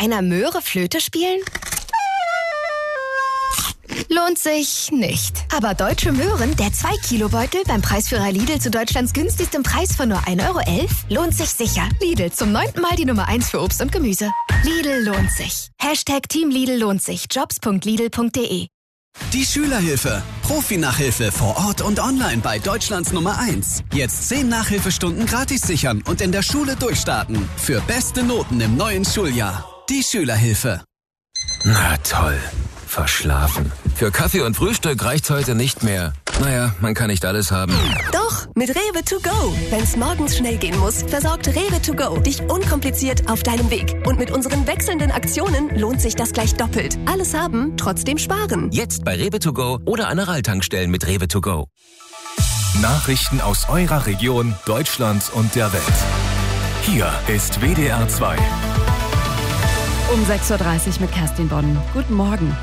einer Möhre Flöte spielen? Lohnt sich nicht. Aber Deutsche Möhren, der 2-Kilo-Beutel beim Preisführer Lidl zu Deutschlands günstigstem Preis von nur 1,11 € lohnt sich sicher. Lidl, zum 9. Mal die Nummer 1 für Obst und Gemüse. Lidl lohnt sich. #Team Lidl lohnt sich. Jobs.lidl.de. Die Schülerhilfe. Profi-Nachhilfe vor Ort und online bei Deutschlands Nummer 1. Jetzt 10 Nachhilfestunden gratis sichern und in der Schule durchstarten. Für beste Noten im neuen Schuljahr. Die Schülerhilfe. Na toll. Verschlafen. Für Kaffee und Frühstück reicht's heute nicht mehr. Naja, man kann nicht alles haben. Doch, mit Rewe to go. Wenn's morgens schnell gehen muss, versorgt Rewe to go dich unkompliziert auf deinem Weg. Und mit unseren wechselnden Aktionen lohnt sich das gleich doppelt. Alles haben, trotzdem sparen. Jetzt bei Rewe to go oder Aral-Tankstellen mit Rewe to go. Nachrichten aus eurer Region, Deutschland und der Welt. Hier ist WDR 2. Um 6:30 Uhr mit Kerstin Bonn. Guten Morgen.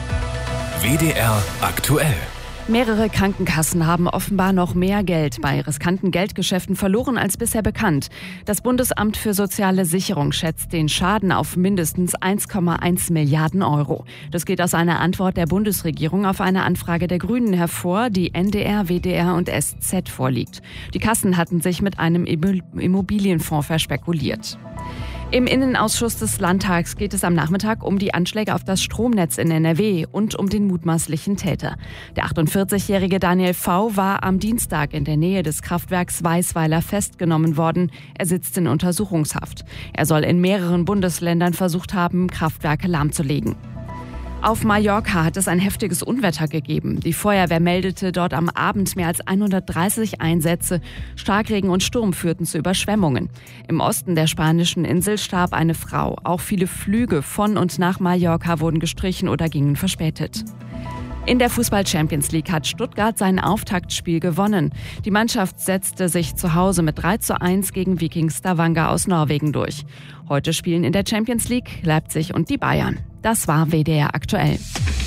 WDR aktuell. Mehrere Krankenkassen haben offenbar noch mehr Geld bei riskanten Geldgeschäften verloren als bisher bekannt. Das Bundesamt für soziale Sicherung schätzt den Schaden auf mindestens 1,1 Milliarden €. Das geht aus einer Antwort der Bundesregierung auf eine Anfrage der Grünen hervor, die NDR, WDR und SZ vorliegt. Die Kassen hatten sich mit einem Immobilienfonds verspekuliert. Im Innenausschuss des Landtags geht es am Nachmittag um die Anschläge auf das Stromnetz in NRW und um den mutmaßlichen Täter. Der 48-jährige Daniel V. war am Dienstag in der Nähe des Kraftwerks Weißweiler festgenommen worden. Er sitzt in Untersuchungshaft. Er soll in mehreren Bundesländern versucht haben, Kraftwerke lahmzulegen. Auf Mallorca hat es ein heftiges Unwetter gegeben. Die Feuerwehr meldete dort am Abend mehr als 130 Einsätze. Starkregen und Sturm führten zu Überschwemmungen. Im Osten der spanischen Insel starb eine Frau. Auch viele Flüge von und nach Mallorca wurden gestrichen oder gingen verspätet. In der Fußball-Champions League hat Stuttgart sein Auftaktspiel gewonnen. Die Mannschaft setzte sich zu Hause mit 3:1 gegen Viking Stavanger aus Norwegen durch. Heute spielen in der Champions League Leipzig und die Bayern. Das war WDR aktuell.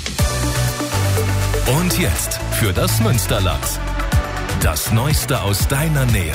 Und jetzt für das Münsterland. Das Neueste aus deiner Nähe.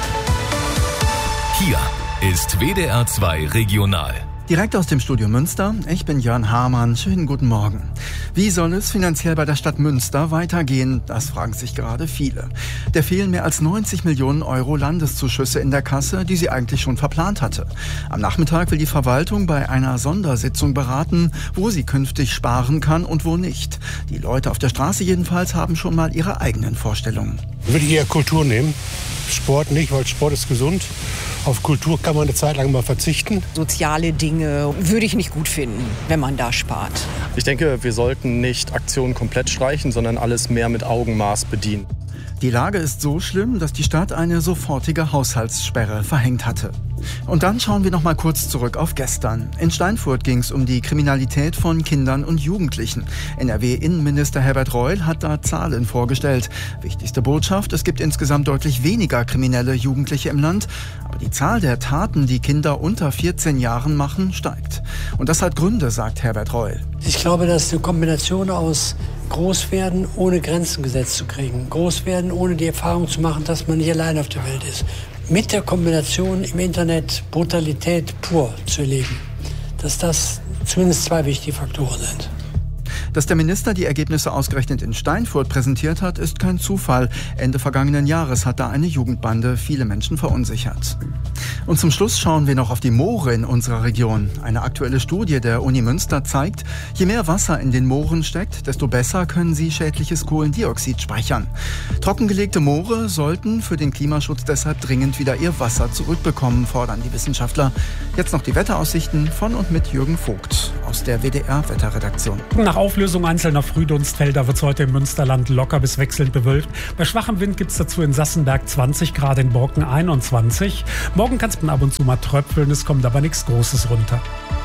Hier ist WDR 2 Regional. Direkt aus dem Studio Münster, ich bin Jörn Hamann, schönen guten Morgen. Wie soll es finanziell bei der Stadt Münster weitergehen? Das fragen sich gerade viele. Der fehlen mehr als 90 Millionen € Landeszuschüsse in der Kasse, die sie eigentlich schon verplant hatte. Am Nachmittag will die Verwaltung bei einer Sondersitzung beraten, wo sie künftig sparen kann und wo nicht. Die Leute auf der Straße jedenfalls haben schon mal ihre eigenen Vorstellungen. Würde ich eher Kultur nehmen, Sport nicht, weil Sport ist gesund. Auf Kultur kann man eine Zeit lang mal verzichten. Soziale Dinge würde ich nicht gut finden, wenn man da spart. Ich denke, wir sollten nicht Aktionen komplett streichen, sondern alles mehr mit Augenmaß bedienen. Die Lage ist so schlimm, dass die Stadt eine sofortige Haushaltssperre verhängt hatte. Und dann schauen wir noch mal kurz zurück auf gestern. In Steinfurt ging es um die Kriminalität von Kindern und Jugendlichen. NRW-Innenminister Herbert Reul hat da Zahlen vorgestellt. Wichtigste Botschaft, es gibt insgesamt deutlich weniger kriminelle Jugendliche im Land. Aber die Zahl der Taten, die Kinder unter 14 Jahren machen, steigt. Und das hat Gründe, sagt Herbert Reul. Ich glaube, das ist eine Kombination aus Großwerden, ohne Grenzen gesetzt zu kriegen. Großwerden, ohne die Erfahrung zu machen, dass man nicht allein auf der Welt ist. Mit der Kombination im Internet Brutalität pur zu erleben. Dass das zumindest 2 wichtige Faktoren sind. Dass der Minister die Ergebnisse ausgerechnet in Steinfurt präsentiert hat, ist kein Zufall. Ende vergangenen Jahres hat da eine Jugendbande viele Menschen verunsichert. Und zum Schluss schauen wir noch auf die Moore in unserer Region. Eine aktuelle Studie der Uni Münster zeigt, je mehr Wasser in den Mooren steckt, desto besser können sie schädliches Kohlendioxid speichern. Trockengelegte Moore sollten für den Klimaschutz deshalb dringend wieder ihr Wasser zurückbekommen, fordern die Wissenschaftler. Jetzt noch die Wetteraussichten von und mit Jürgen Vogt aus der WDR-Wetterredaktion. Nach Auflösung einzelner Frühdunstfelder wird es heute im Münsterland locker bis wechselnd bewölkt. Bei schwachem Wind gibt es dazu in Sassenberg 20 Grad, in Borken 21. Morgen kann es ab und zu mal tröpfeln, es kommt aber nichts Großes runter.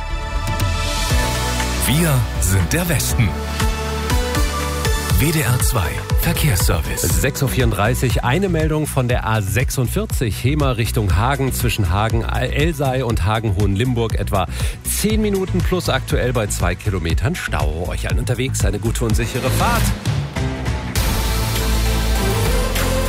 Wir sind der Westen. WDR 2 Verkehrsservice. 6:34 Uhr, eine Meldung von der A46 Hemer Richtung Hagen, zwischen Hagen-Elsei und Hagen-Hohenlimburg. Etwa 10 Minuten plus aktuell bei 2 Kilometern Stau. Euch allen unterwegs eine gute und sichere Fahrt.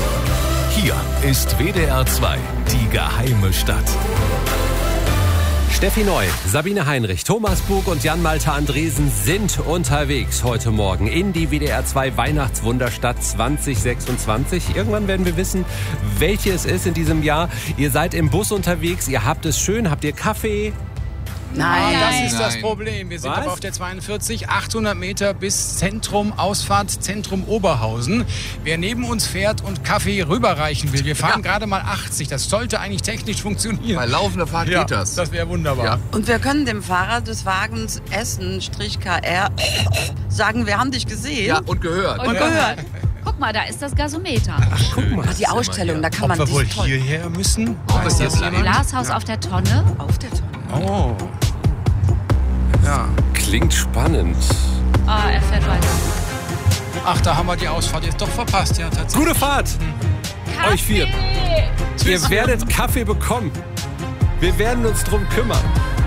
Hier ist WDR 2, die geheime Stadt. Steffi Neu, Sabine Heinrich, Thomas Bug und Jan-Malte Andresen sind unterwegs heute Morgen in die WDR 2 Weihnachtswunderstadt 2026. Irgendwann werden wir wissen, welche es ist in diesem Jahr. Ihr seid im Bus unterwegs, ihr habt es schön, habt ihr Kaffee? Nein, das ist das Problem. Wir sind aber auf der 42, 800 Meter bis Zentrum, Ausfahrt Zentrum Oberhausen. Wer neben uns fährt und Kaffee rüberreichen will, wir fahren gerade mal 80. Das sollte eigentlich technisch funktionieren. Bei laufender Fahrt geht das. Das wäre wunderbar. Ja. Und wir können dem Fahrer des Wagens Essen-KR sagen, wir haben dich gesehen. Ja, und gehört. Und gehört. Guck mal, da ist das Gasometer. Ach, guck mal, die Ausstellung, da kann man Ob wir wohl sich toll... hierher müssen? Ist das ein Glashaus auf der Tonne? Auf der Tonne. Oh. Ja. Klingt spannend. Ah, er fährt weiter. Ach, da haben wir die Ausfahrt jetzt doch verpasst, ja, tatsächlich. Gute Fahrt! Kaffee. Euch vier. Ihr werdet Kaffee bekommen. Wir werden uns drum kümmern.